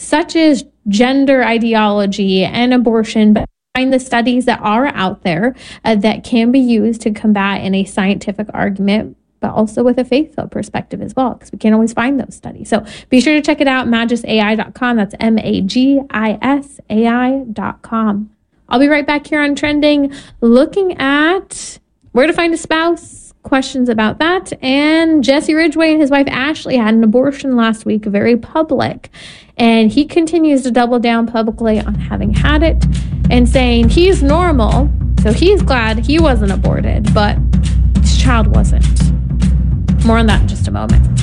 such as gender ideology and abortion, but find the studies that are out there that can be used to combat in a scientific argument, but also with a faith-filled perspective as well, because we can't always find those studies. So be sure to check it out, magisai.com. That's magisai.com. I'll be right back here on Trending, looking at where to find a spouse, questions about that. And Jesse Ridgway and his wife Ashley had an abortion last week, very public. And he continues to double down publicly on having had it and saying he's normal, so he's glad he wasn't aborted, but his child wasn't. More on that in just a moment.